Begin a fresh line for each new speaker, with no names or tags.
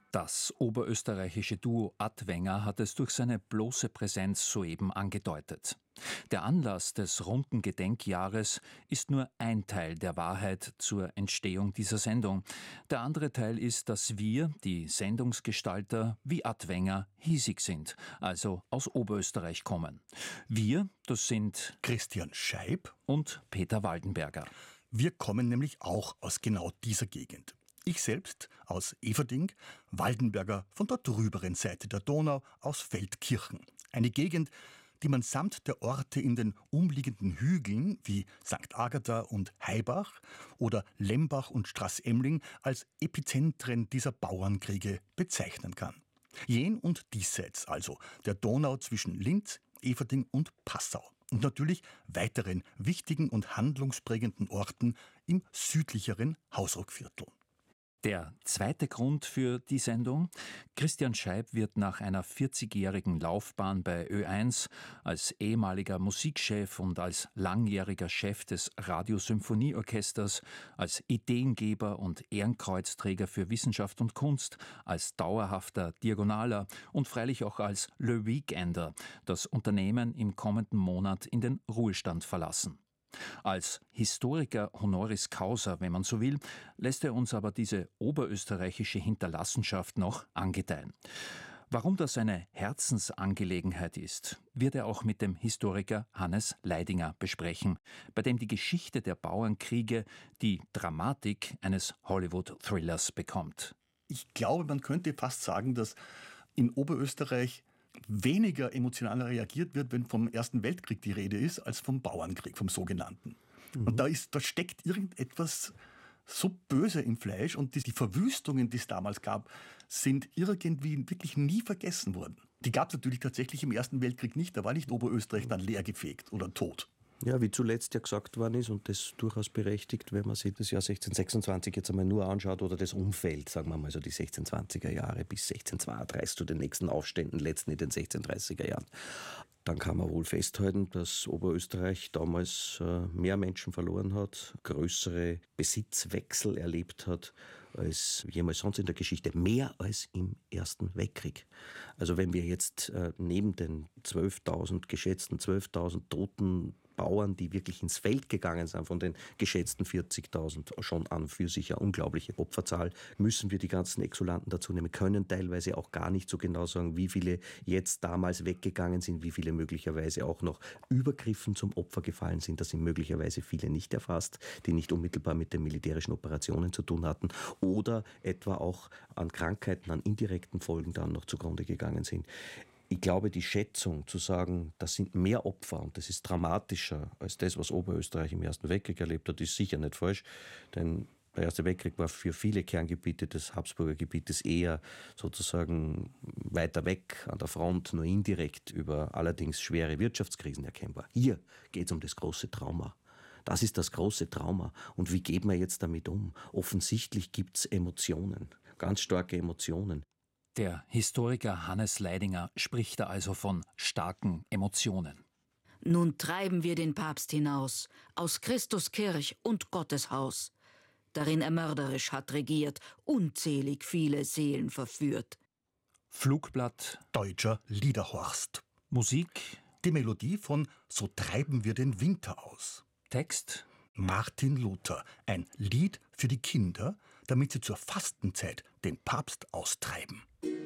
Das oberösterreichische Duo Adwenger hat es durch seine bloße Präsenz soeben angedeutet. Der Anlass des runden Gedenkjahres ist nur ein Teil der Wahrheit zur Entstehung dieser Sendung. Der andere Teil ist, dass wir, die Sendungsgestalter, wie Adwenger, hiesig sind, also aus Oberösterreich kommen. Wir, das sind
Christian Scheib
und Peter Waldenberger.
Wir kommen nämlich auch aus genau dieser Gegend. Ich selbst aus Everding, Waldenberger von der drüberen Seite der Donau aus Feldkirchen. Eine Gegend, die man samt der Orte in den umliegenden Hügeln wie St. Agatha und Haibach oder Lembach und Straßemling als Epizentren dieser Bauernkriege bezeichnen kann. Jen und diesseits also der Donau zwischen Linz, Everding und Passau. Und natürlich weiteren wichtigen und handlungsprägenden Orten im südlicheren Hausruckviertel.
Der zweite Grund für die Sendung: Christian Scheib wird nach einer 40-jährigen Laufbahn bei Ö1 als ehemaliger Musikchef und als langjähriger Chef des Radiosymphonieorchesters, als Ideengeber und Ehrenkreuzträger für Wissenschaft und Kunst, als dauerhafter Diagonaler und freilich auch als Le Weekender das Unternehmen im kommenden Monat in den Ruhestand verlassen. Als Historiker honoris causa, wenn man so will, lässt er uns aber diese oberösterreichische Hinterlassenschaft noch angedeihen. Warum das eine Herzensangelegenheit ist, wird er auch mit dem Historiker Hannes Leidinger besprechen, bei dem die Geschichte der Bauernkriege die Dramatik eines Hollywood-Thrillers bekommt.
Ich glaube, man könnte fast sagen, dass in Oberösterreich weniger emotional reagiert wird, wenn vom Ersten Weltkrieg die Rede ist, als vom Bauernkrieg, vom sogenannten. Und da steckt irgendetwas so böse im Fleisch und die Verwüstungen, die es damals gab, sind irgendwie wirklich nie vergessen worden. Die gab es natürlich tatsächlich im Ersten Weltkrieg nicht, da war nicht Oberösterreich dann leergefegt oder tot.
Ja, wie zuletzt ja gesagt worden ist, und das durchaus berechtigt, wenn man sich das Jahr 1626 jetzt einmal nur anschaut oder das Umfeld, sagen wir mal so die 1620er Jahre bis 1632 zu den nächsten Aufständen, letzten in den 1630er Jahren. Dann kann man wohl festhalten, dass Oberösterreich damals mehr Menschen verloren hat, größere Besitzwechsel erlebt hat als jemals sonst in der Geschichte, mehr als im Ersten Weltkrieg. Also wenn wir jetzt neben den geschätzten 12.000 toten Bauern, die wirklich ins Feld gegangen sind, von den geschätzten 40.000, schon an für sich eine unglaubliche Opferzahl, müssen wir die ganzen Exulanten dazu nehmen, können teilweise auch gar nicht so genau sagen, wie viele jetzt damals weggegangen sind, wie viele möglicherweise auch noch Übergriffen zum Opfer gefallen sind. Da sind möglicherweise viele nicht erfasst, die nicht unmittelbar mit den militärischen Operationen zu tun hatten oder etwa auch an Krankheiten, an indirekten Folgen dann noch zugrunde gegangen sind. Ich glaube, die Schätzung zu sagen, das sind mehr Opfer und das ist dramatischer als das, was Oberösterreich im Ersten Weltkrieg erlebt hat, ist sicher nicht falsch. Denn der Erste Weltkrieg war für viele Kerngebiete des Habsburger Gebietes eher sozusagen weiter weg an der Front, nur indirekt über allerdings schwere Wirtschaftskrisen erkennbar. Hier geht es um das große Trauma. Das ist das große Trauma. Und wie geht man jetzt damit um? Offensichtlich gibt es Emotionen, ganz starke Emotionen.
Der Historiker Hannes Leidinger spricht da also von starken Emotionen.
Nun treiben wir den Papst hinaus, aus Christus Kirch und Gottes Haus, darin er mörderisch hat regiert, unzählig viele Seelen verführt.
Flugblatt,
Deutscher Liederhorst.
Musik,
Die Melodie von »So treiben wir den Winter aus«.
Text,
Martin Luther, ein Lied für die Kinder, damit sie zur Fastenzeit den Papst austreiben.